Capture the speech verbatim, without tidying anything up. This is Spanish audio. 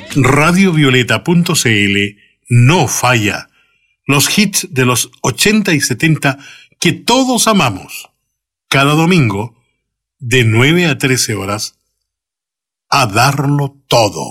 radio violeta punto c l no falla. Los hits de los ochenta y setenta que todos amamos. Cada domingo, de nueve a trece horas, a darlo todo.